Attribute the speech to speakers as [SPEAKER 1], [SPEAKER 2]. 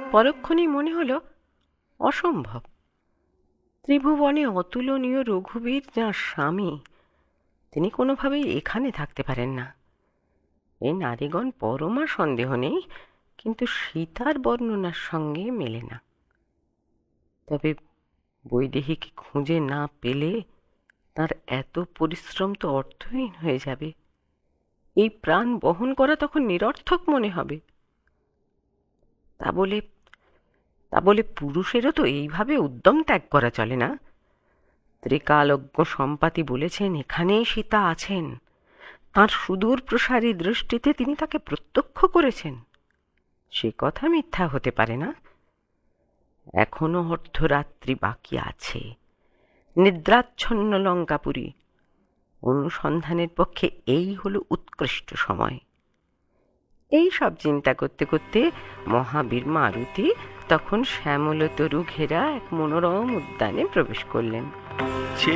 [SPEAKER 1] পরক্ষণেই মনে হলো অসম্ভব। ত্রিভুবনে অতুলনীয় রঘুবীর যাঁর স্বামী, তিনি কোনোভাবেই এখানে থাকতে পারেন না। এই নারীগণ পরমা সন্দেহ নেই, কিন্তু সীতার বর্ণনার সঙ্গে মেলে না। তবে বৈদেহীকে খুঁজে না পেলে তার এত পরিশ্রম তো অর্থহীন হয়ে যাবে। এই প্রাণ বহন করা তখন নিরর্থক মনে হবে। তা বলে তা বলে পুরুষেরও তো এইভাবে উদ্যম ত্যাগ করা চলে না। ত্রিকালজ্ঞ সম্পাতি বলেছেন এখানেই সীতা আছেন, তাঁর সুদূর প্রসারী দৃষ্টিতে তিনি তাকে প্রত্যক্ষ করেছেন। সে কথা মিথ্যা হতে পারে না। এখনো অর্ধরাত্রি বাকি আছে, নিদ্রাচ্ছন্ন লঙ্কাপুরী। অনুসন্ধানের পক্ষে এই হলো উৎকৃষ্ট সময়। এই সব চিন্তা করতে করতে মহাবীর মারুতি তখন শ্যামলতরু ঘেরা এক মনোরম উদ্যানে প্রবেশ করলেন।
[SPEAKER 2] সে